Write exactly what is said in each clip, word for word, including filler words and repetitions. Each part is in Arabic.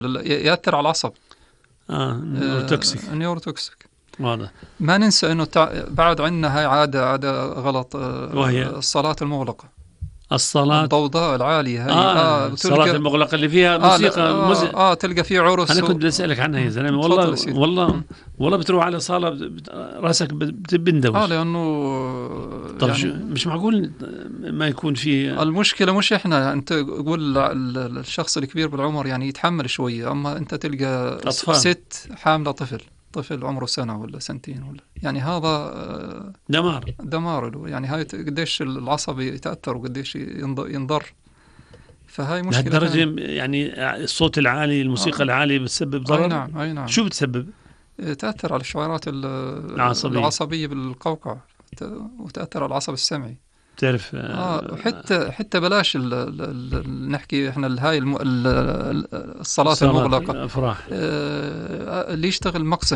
يأثر على العصب. اه نيوروتوكسيك. آه نيوروتوكسيك. واضح. ما ننسى انه تع... بعد عندنا هاي عاده عاده غلط، آه وهي الصلاه المغلقه، الصلاة الضوضاء العالية هاي. آه, آه الصلاة المغلقة اللي فيها موسيقى آه مزع. آه, آه تلقى فيه عرس. أنا كنت بسألك عنها يا زلمة. والله والله والله بتروح على صالة راسك بندوش. آه لأنه طب يعني مش معقول ما يكون في. المشكلة مش إحنا، أنت قول الشخص الكبير بالعمر يعني يتحمل شوية، أما أنت تلقى أطفال. ست حاملة طفل طفل عمره سنة ولا سنتين ولا يعني هذا دمار دمار يعني. هاي قديش العصب يتأثر وقديش ينضر. فهاي مشكلة لهالدرجة يعني الصوت العالي، الموسيقى آه. العالية بتسبب ضرر. أي نعم أي نعم. شو بتسبب؟ تأثر على الشعيرات العصبية, العصبية بالقوقع، وتأثر على العصب السمعي. تعرف آه حتى حتى بلاش ال ال نحكي احنا هاي الم الصلاة المغلقة. أفراح. آه اللي يشتغل مقسم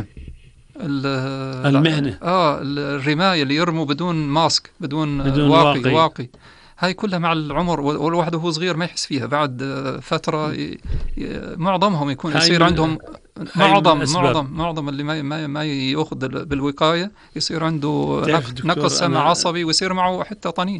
المهنة. اه الرماية اللي يرموا بدون ماسك، بدون, بدون واقي, واقي واقي. هاي كلها مع العمر، والواحد وهو صغير ما يحس فيها، بعد فترة ي... معظمهم يكون يصير عندهم معظم معظم معظم اللي ما ما, ما يأخذ بالوقاية يصير عنده نقص سمع عصبي، ويصير معه حتى طنين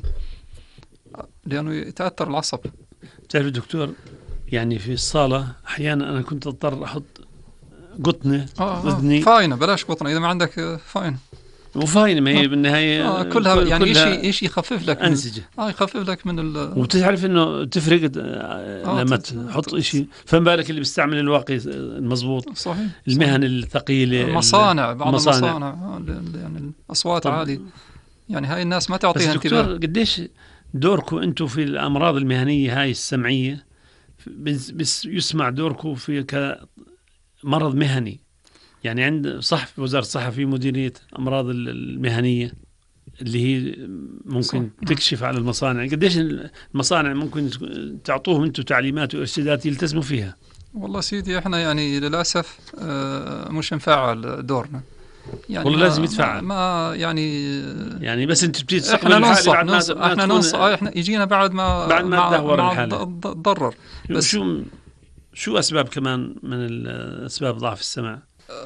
لأنه يتأثر العصب. تعرف دكتور يعني في الصالة أحيانا أنا كنت أضطر أحط قطنة آه وذني. فاينة، بلاش قطنة إذا ما عندك فاينة. وفاينة ما هي بالنهاية آه كلها كل يعني كلها إيش إيش يخفف لك أنسجة. آه يخفف لك من ال. وبتعرف إنه تفرق آه لما تحط إشي. فما بالك اللي بيستعمل الواقي المضبوط. صحيح. المهن الثقيلة، المصانع، بعض المصانع يعني الأصوات عالية يعني. هاي الناس ما تعطيها انتباه. دكتور قديش دوركم أنتم في الأمراض المهنية هاي السمعية؟ بس يسمع دوركم في كمرض مهني يعني عند صح في وزارة الصحة في مديرية أمراض المهنية اللي هي ممكن صح. تكشف على المصانع. قديش المصانع ممكن تعطوهم أنتم تعليمات وإرشادات يلتزموا فيها؟ والله سيدي احنا يعني للأسف مش نفعل دورنا يعني. والله لازم يتفعل. ما يعني يعني بس انت بتيجي تستقبل احنا ننصح بعد ما ننصح احنا ننصح احنا يجينا بعد ما بعد ما تدهور الحالة ضرر. بس شو شو أسباب كمان من الأسباب ضعف السمع؟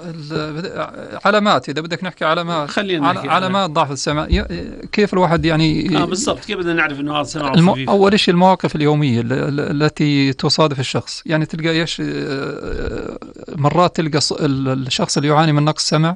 علامات، إذا بدك نحكي علامات، خلينا نحكي علامات ضعف السمع. كيف الواحد يعني اه بالضبط كيف بدنا نعرف انه هذا سمع الم... اول شيء المواقف اليوميه التي تصادف الشخص يعني. تلقى ايش مرات تلقى الشخص اللي يعاني من نقص سمع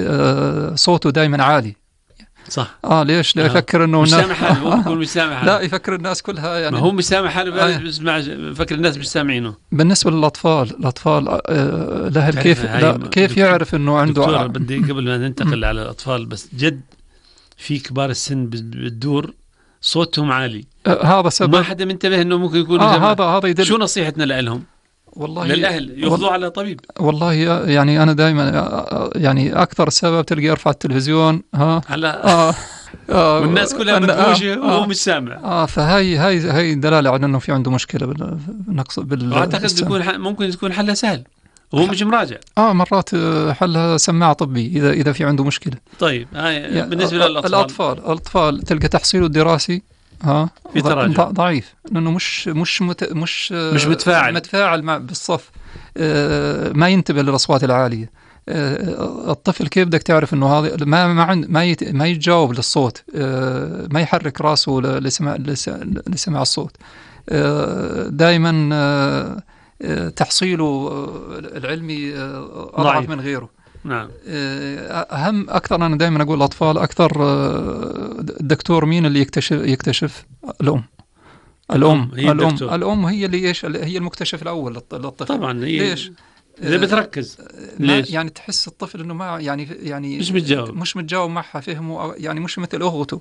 صوته دائما عالي. صح. اه ليش؟ لا يفكر انه مش سامع حاله. هو بيكون مش سامع حاله. لا يفكر الناس كلها يعني. ما هو مش سامع حاله آه. بيسمع، فكر الناس مش سامعينه. بالنسبه للاطفال، الاطفال آه له كيف لا كيف دكتور يعرف انه عنده دكتور ع... بدي قبل ما ننتقل على الاطفال بس جد في كبار السن بتدور صوتهم عالي. آه هذا سبب ما حدا منتبه انه ممكن يكون آه هذا هذا يدل. شو نصيحتنا لهم؟ والله للأهل يأخذوا على طبيب. والله يعني أنا دائما يعني أكثر سبب تلقى يرفع التلفزيون ها على آه آه والناس كلها بتوجه آه وهو مش سامع. آه فهي هاي هاي دلالة على إنه في عنده مشكلة بالنقص بال. أعتقد تكون ممكن تكون حلها سهل وهو مش مراجع. آه مرات حلها سماعة طبي إذا إذا في عنده مشكلة. طيب هاي بالنسبة للأطفال. الأطفال الأطفال تلقى تحصيله الدراسي ها في تراجع ضعيف لأنه مش مش مت مش مش متفاعل متفاعل مع بالصف. آه ما ينتبه للأصوات العالية. آه الطفل كيف بدك تعرف إنه هذا ما ما عند ما يت ما يتجاوب للصوت. آه ما يحرك رأسه لسمع لسمع الصوت. آه دائما آه تحصيله العلمي أضعف من غيره. نعم. أهم أكثر أنا دائما أقول الأطفال أكثر الدكتور مين اللي يكتشف يكتشف الأم. الأم هي الأم الدكتور. الأم هي اللي إيش هي المكتشف الأول للطفل. طبعا هي ليش؟ إذا بتركز ليش؟ يعني تحس الطفل إنه ما يعني يعني مش متجاوب مش متجاوب معها فهمه يعني مش مثل أخوته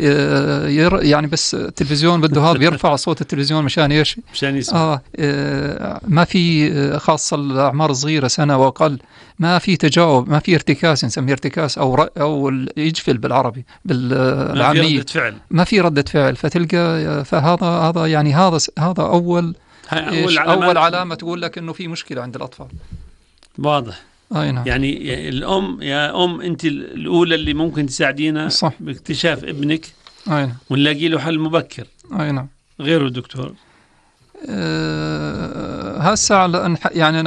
يعني. بس التلفزيون بده هذا بيرفع صوت التلفزيون مشان إيش؟ مشان يسمع. آه, آه ما في خاصة الأعمار الصغيرة سنة وأقل ما في تجاوب، ما في ارتكاز نسميه ارتكاز أو أو يجفل بالعربي بالعامية. ما في ردة فعل. ما في ردة فعل فتلقى فهذا هذا يعني هذا هذا أول أول, أول علامة تقول لك إنه في مشكلة عند الأطفال. واضح. أي نعم. يعني الأم يا أم أنت الأولى اللي ممكن تساعدينا صح. باكتشاف ابنك. أي نعم. ونلاقي له حل مبكر. أي نعم. غيره الدكتور. أه هسه على أن يعني